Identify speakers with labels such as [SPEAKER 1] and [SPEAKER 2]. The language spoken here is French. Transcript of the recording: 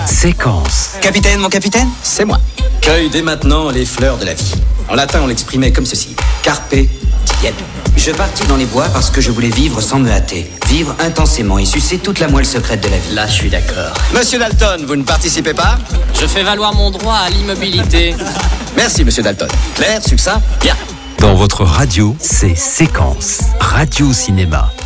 [SPEAKER 1] Séquence.
[SPEAKER 2] Capitaine, mon capitaine,
[SPEAKER 3] C'est moi. Cueille dès maintenant les fleurs de la vie. En latin, on l'exprimait comme ceci. Carpe diem.
[SPEAKER 2] je partis dans les bois parce que je voulais vivre sans me hâter. Vivre intensément et sucer toute la moelle secrète de la vie.
[SPEAKER 4] Là, je suis d'accord.
[SPEAKER 3] Monsieur Dalton, vous ne participez pas?
[SPEAKER 4] Je fais valoir mon droit à l'immobilité.
[SPEAKER 3] Merci, monsieur Dalton. Clair, succinct, bien.
[SPEAKER 1] Dans votre radio, c'est Séquence. Radio Cinéma.